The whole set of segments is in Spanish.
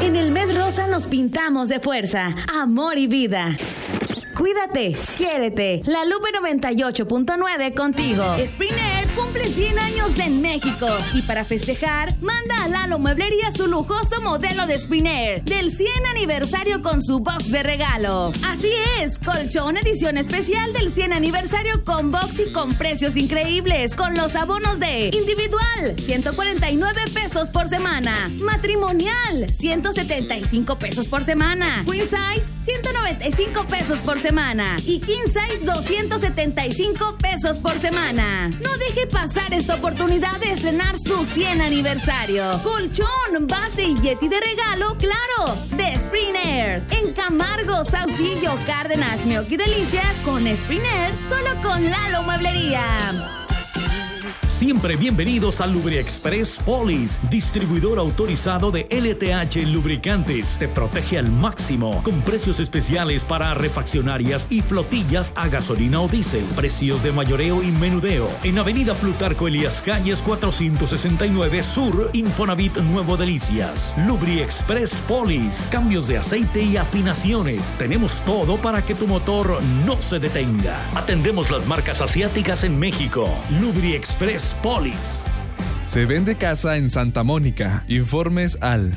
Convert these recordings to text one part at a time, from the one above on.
En el mes rosa nos pintamos de fuerza, amor y vida. Cuídate, quiérete. La Lupe 98.9 contigo. Spring Air cumple 100 años en México. Y para festejar, manda a Lalo Mueblería su lujoso modelo de Spring Air del 100 aniversario con su box de regalo. Así es, colchón edición especial del 100 aniversario con box y con precios increíbles. Con los abonos de individual, 149 pesos por semana. Matrimonial, 175 pesos por semana. Queen Size, 195 pesos por semana. Y King Size, 275 pesos por semana. No deje pasar esta oportunidad de estrenar su 100 aniversario. Colchón, base y Yeti de regalo, claro, de Spring Air. En Camargo, Saucillo, Cárdenas, Meoqui y Delicias, con Spring Air, solo con Lalo Mueblería. Siempre bienvenidos a Lubriexpress Polis, distribuidor autorizado de LTH Lubricantes. Te protege al máximo, con precios especiales para refaccionarias y flotillas a gasolina o diésel. Precios de mayoreo y menudeo. En Avenida Plutarco Elías Calles 469 Sur, Infonavit Nuevo Delicias. Lubriexpress Polis, cambios de aceite y afinaciones. Tenemos todo para que tu motor no se detenga. Atendemos las marcas asiáticas en México. Lubriexpress Polis. Se vende casa en Santa Mónica. Informes al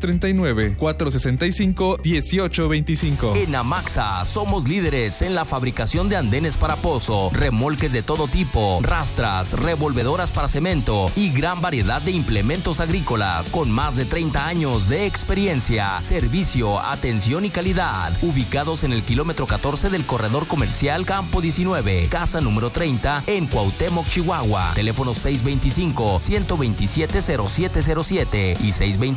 639-465-1825. En Amaxa somos líderes en la fabricación de andenes para pozo, remolques de todo tipo, rastras, revolvedoras para cemento y gran variedad de implementos agrícolas con más de 30 años de experiencia, servicio, atención y calidad. Ubicados en el kilómetro 14 del corredor comercial Campo 19, casa número 30 en Cuauhtémoc, Chihuahua. Teléfono 625-127-0707 y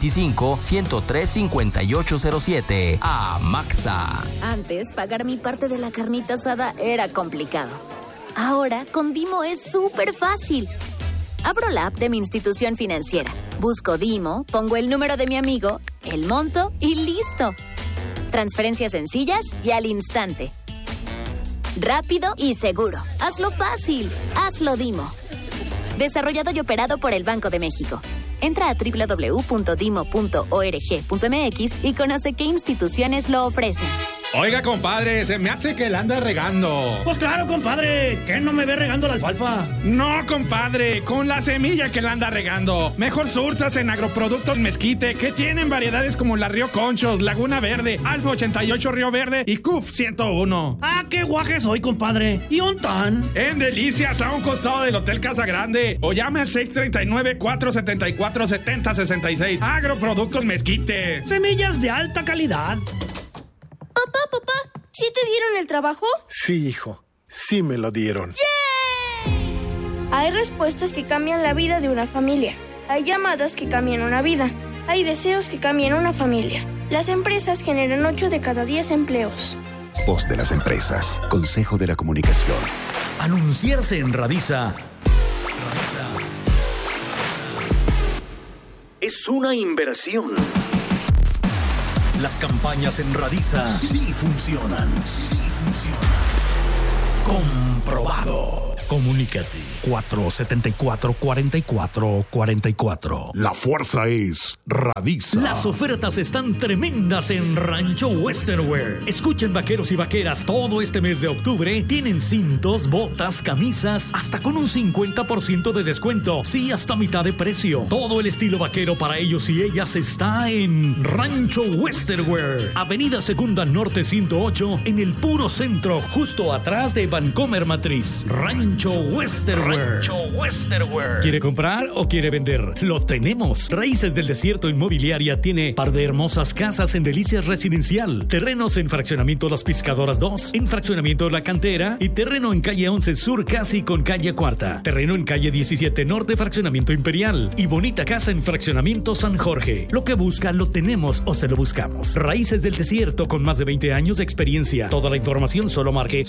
625-103-5807. Amaxa. Antes, pagar mi parte de la carnita asada era complicado. Ahora, con Dimo es súper fácil. Abro la app de mi institución financiera, busco Dimo, pongo el número de mi amigo, el monto y listo. Transferencias sencillas y al instante. Rápido y seguro. Hazlo fácil. Hazlo Dimo. Desarrollado y operado por el Banco de México. Entra a www.dimo.org.mx y conoce qué instituciones lo ofrecen. Oiga, compadre, se me hace que la anda regando. Pues claro, compadre, ¿qué no me ve regando la alfalfa? No, compadre, con la semilla que la anda regando. Mejor surtas en Agroproductos Mezquite, que tienen variedades como la Río Conchos, Laguna Verde, Alfa 88 Río Verde y CUF 101. Ah, qué guaje soy, compadre. ¿Y un tan? En Delicias, a un costado del Hotel Casa Grande. O llame al 639-474-7066. Agroproductos Mezquite. Semillas de alta calidad. Papá, ¿sí te dieron el trabajo? Sí, hijo, sí me lo dieron. ¡Yay! Hay respuestas que cambian la vida de una familia. Hay llamadas que cambian una vida. Hay deseos que cambian una familia. Las empresas generan 8 de cada 10 empleos. Voz de las empresas. Consejo de la Comunicación. Anunciarse en Radisa es una inversión. Las campañas en Radisa sí funcionan. Comprobado. Comunícate. 474-4444. La fuerza es Radisa. Las ofertas están tremendas en Rancho Western Wear. Escuchen, vaqueros y vaqueras, todo este mes de octubre tienen cintos, botas, camisas, hasta con un 50% de descuento. Sí, hasta mitad de precio. Todo el estilo vaquero para ellos y ellas está en Rancho Western Wear. Avenida Segunda Norte 108, en el puro centro, justo atrás de Vancomer Matriz. Rancho Western Wear. ¿Quiere comprar o quiere vender? Lo tenemos. Raíces del Desierto Inmobiliaria tiene par de hermosas casas en Delicias Residencial, terrenos en Fraccionamiento Las Pescadoras 2, en Fraccionamiento La Cantera y terreno en calle 11 Sur casi con calle Cuarta, terreno en calle 17 Norte Fraccionamiento Imperial y bonita casa en Fraccionamiento San Jorge. Lo que busca lo tenemos o se lo buscamos. Raíces del Desierto con más de 20 años de experiencia. Toda la información solo marque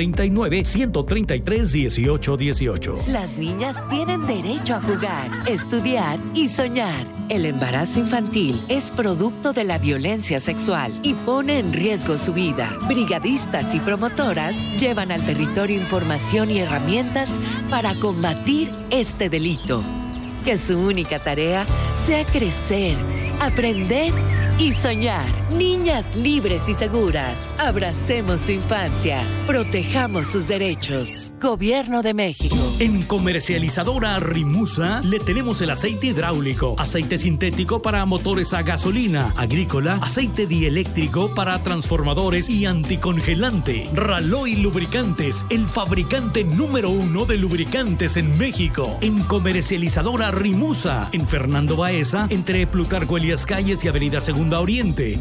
639-133-1818. Las niñas tienen derecho a jugar, estudiar y soñar. El embarazo infantil es producto de la violencia sexual y pone en riesgo su vida. Brigadistas y promotoras llevan al territorio información y herramientas para combatir este delito. Que su única tarea sea crecer, aprender y soñar. Niñas libres y seguras. Abracemos su infancia. Protejamos sus derechos. Gobierno de México. En Comercializadora Rimusa le tenemos el aceite hidráulico, aceite sintético para motores a gasolina, agrícola, aceite dieléctrico para transformadores y anticongelante. Raloy Lubricantes, el fabricante número 1 de lubricantes en México. En Comercializadora Rimusa, en Fernando Baeza, entre Plutarco Elías Calles y Avenida Segunda Oriente,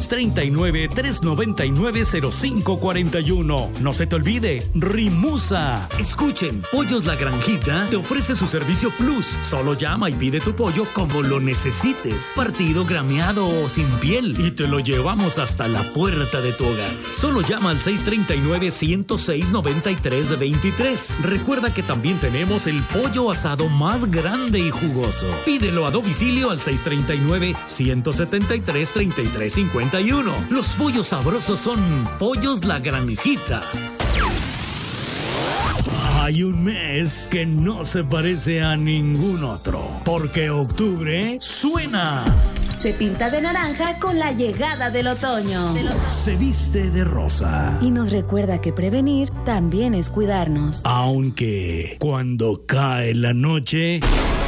639-399-0541. No se te olvide, Rimusa. Escuchen, Pollos La Granjita te ofrece su servicio Plus. Solo llama y pide tu pollo como lo necesites, partido, grameado o sin piel, y te lo llevamos hasta la puerta de tu hogar. Solo llama al 639-106-9323. Recuerda que también tenemos el pollo asado más grande y jugoso. Pídelo a domicilio al 639-173-3351. Los pollos sabrosos son Pollos La Granjita. Hay un mes que no se parece a ningún otro, porque octubre suena. Se pinta de naranja con la llegada del otoño. Se viste de rosa. Y nos recuerda que prevenir también es cuidarnos. Aunque cuando cae la noche...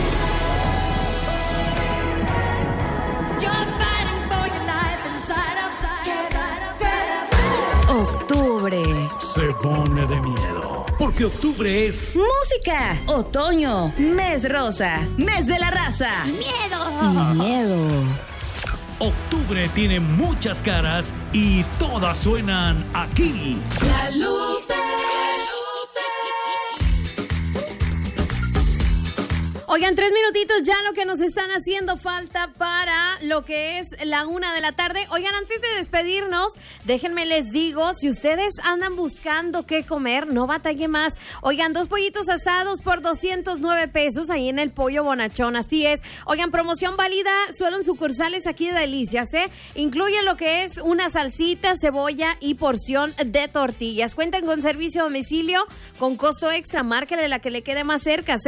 Octubre se pone de miedo, porque octubre es... música, otoño, mes rosa, mes de la raza. ¡Miedo! Y miedo. Octubre tiene muchas caras y todas suenan aquí. La Lupe. Oigan, 3 minutitos ya lo que nos están haciendo falta para lo que es la 1 de la tarde. Oigan, antes de despedirnos, déjenme les digo, si ustedes andan buscando qué comer, no batalle más. Oigan, 2 pollitos asados por 209 pesos ahí en el Pollo Bonachón, así es. Oigan, promoción válida solo en sucursales aquí de Delicias, ¿eh? Incluye lo que es una salsita, cebolla y porción de tortillas. Cuenten con servicio a domicilio con costo extra. Márquele la que le quede más cerca,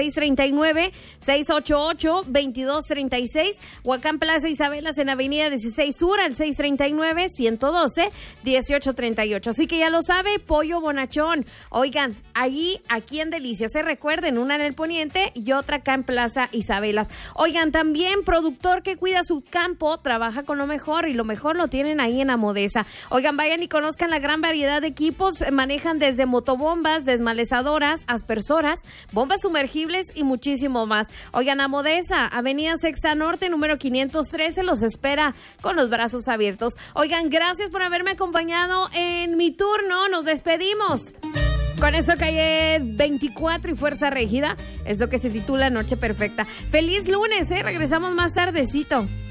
638-2236, Huacán Plaza Isabelas en Avenida 16 Sur al 639-112-1838. Así que ya lo sabe, Pollo Bonachón. Oigan, aquí en Delicias, se recuerden, una en el Poniente y otra acá en Plaza Isabelas. Oigan, también productor que cuida su campo, trabaja con lo mejor y lo mejor lo tienen ahí en Amodesa. Oigan, vayan y conozcan la gran variedad de equipos, manejan desde motobombas, desmalezadoras, aspersoras, bombas sumergibles y muchísimo más. Oigan, Amodesa, Avenida Sexta Norte, número 513, los espera con los brazos abiertos. Oigan, gracias por haberme acompañado en mi turno. Nos despedimos con eso, Calle 24 y Fuerza Régida. Es lo que se titula Noche Perfecta. Feliz lunes, regresamos más tardecito.